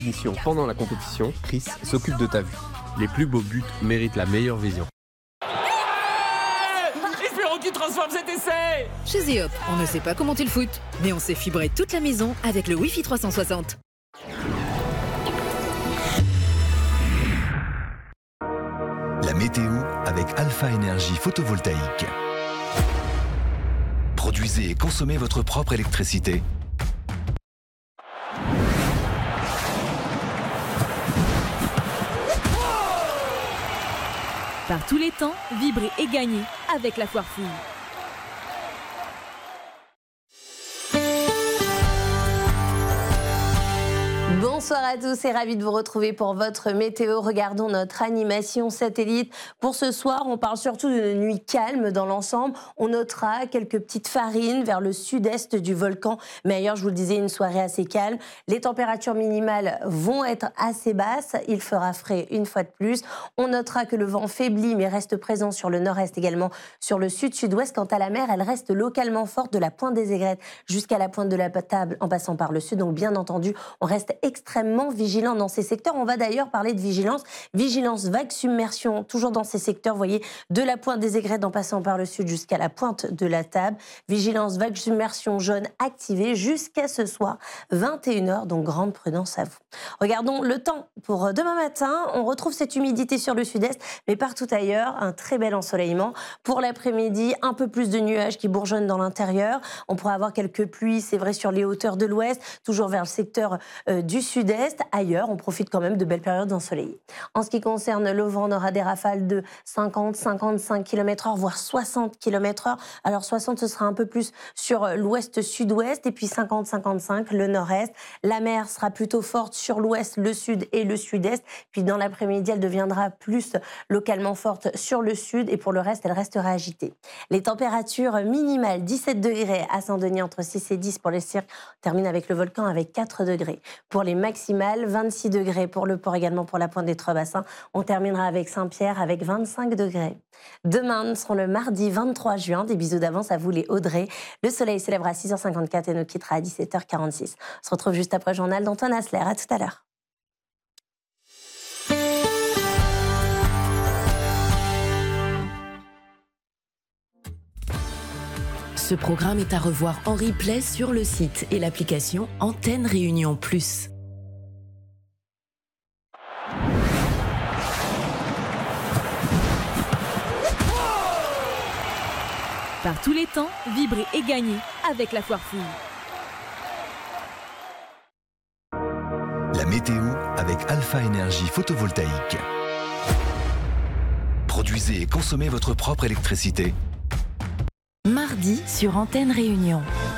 Pendant la compétition, Chris s'occupe de ta vue. Les plus beaux buts méritent la meilleure vision. Espérons qu'il transforme cet essai. Chez Zeop, on ne sait pas commenter le foot, mais on sait fibrer toute la maison avec le Wi-Fi 360. La météo avec Alpha Énergie photovoltaïque. Produisez et consommez votre propre électricité. Par tous les temps, vibrer et gagner avec la Foire Fouille. Bonsoir à tous et ravi de vous retrouver pour votre météo. Regardons notre animation satellite. Pour ce soir, on parle surtout d'une nuit calme dans l'ensemble. On notera quelques petites farines vers le sud-est du volcan. Mais ailleurs, je vous le disais, une soirée assez calme. Les températures minimales vont être assez basses. Il fera frais une fois de plus. On notera que le vent faiblit mais reste présent sur le nord-est également, sur le sud-sud-ouest. Quant à la mer, elle reste localement forte de la pointe des Aigrettes jusqu'à la pointe de la Table en passant par le sud. Donc bien entendu, on reste extrêmement vigilant dans ces secteurs. On va d'ailleurs parler de vigilance. Vigilance vague submersion, toujours dans ces secteurs, vous voyez, de la pointe des Aigrettes en passant par le sud jusqu'à la pointe de la Table. Vigilance vague submersion jaune activée jusqu'à ce soir, 21h, donc grande prudence à vous. Regardons le temps pour demain matin. On retrouve cette humidité sur le sud-est, mais partout ailleurs, un très bel ensoleillement. Pour l'après-midi, un peu plus de nuages qui bourgeonnent dans l'intérieur. On pourra avoir quelques pluies, c'est vrai, sur les hauteurs de l'ouest, toujours vers le secteur du sud-est. Ailleurs, on profite quand même de belles périodes ensoleillées. En ce qui concerne le vent, on aura des rafales de 50-55 km/h, voire 60 km/h. Alors 60, ce sera un peu plus sur l'ouest-sud-ouest, et puis 50-55, le nord-est. La mer sera plutôt forte sur l'ouest, le sud et le sud-est. Puis dans l'après-midi, elle deviendra plus localement forte sur le sud, et pour le reste, elle restera agitée. Les températures minimales, 17 degrés à Saint-Denis, entre 6 et 10 pour les cirques. On termine avec le volcan avec 4 degrés. Pour les maximales, 26 degrés pour le port, également pour la pointe des Trois-Bassins. On terminera avec Saint-Pierre avec 25 degrés. Demain, nous serons le mardi 23 juin. Des bisous d'avance à vous les Audrey. Le soleil se lèvera à 6h54 et nous quittera à 17h46. On se retrouve juste après le journal d'Antoine Asler. À tout à l'heure. Ce programme est à revoir en replay sur le site et l'application Antenne Réunion Plus. Par tous les temps, vibrer et gagner avec la Foire Fouille. La météo avec Alpha Énergie photovoltaïque. Produisez et consommez votre propre électricité. Mardi sur Antenne Réunion.